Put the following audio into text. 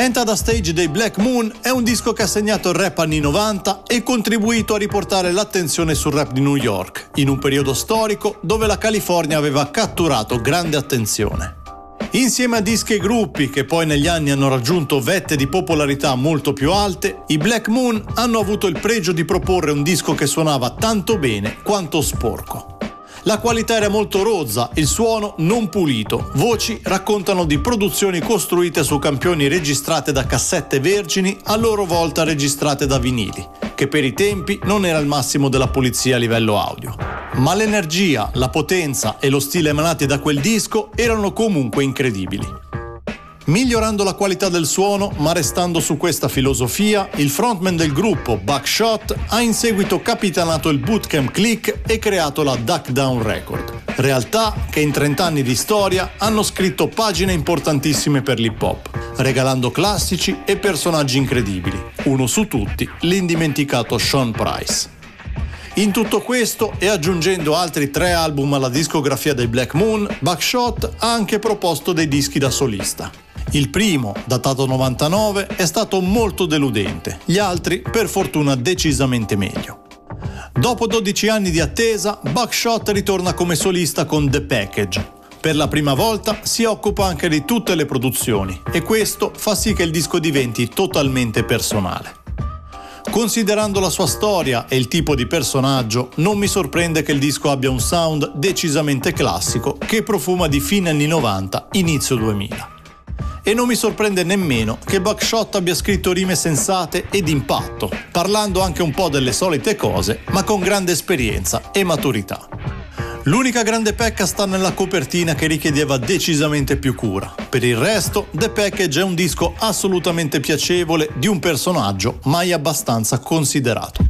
Enter the Stage dei Black Moon è un disco che ha segnato il rap anni 90 e contribuito a riportare l'attenzione sul rap di New York, in un periodo storico dove la California aveva catturato grande attenzione. Insieme a dischi e gruppi che poi negli anni hanno raggiunto vette di popolarità molto più alte, i Black Moon hanno avuto il pregio di proporre un disco che suonava tanto bene quanto sporco. La qualità era molto rozza, il suono non pulito, voci raccontano di produzioni costruite su campioni registrate da cassette vergini, a loro volta registrate da vinili, che per i tempi non era il massimo della pulizia a livello audio. Ma l'energia, la potenza e lo stile emanati da quel disco erano comunque incredibili. Migliorando la qualità del suono, ma restando su questa filosofia, il frontman del gruppo, Buckshot, ha in seguito capitanato il Bootcamp Click e creato la Duck Down Record, realtà che in 30 anni di storia hanno scritto pagine importantissime per l'hip hop, regalando classici e personaggi incredibili, uno su tutti, l'indimenticato Sean Price. In tutto questo, e aggiungendo altri 3 album alla discografia dei Black Moon, Buckshot ha anche proposto dei dischi da solista. Il primo, datato 99, è stato molto deludente, gli altri, per fortuna, decisamente meglio. Dopo 12 anni di attesa, Buckshot ritorna come solista con The Package. Per la prima volta si occupa anche di tutte le produzioni e questo fa sì che il disco diventi totalmente personale. Considerando la sua storia e il tipo di personaggio, non mi sorprende che il disco abbia un sound decisamente classico che profuma di fine anni 90, inizio 2000. E non mi sorprende nemmeno che Buckshot abbia scritto rime sensate e d'impatto, parlando anche un po' delle solite cose, ma con grande esperienza e maturità. L'unica grande pecca sta nella copertina che richiedeva decisamente più cura. Per il resto, The Package è un disco assolutamente piacevole di un personaggio mai abbastanza considerato.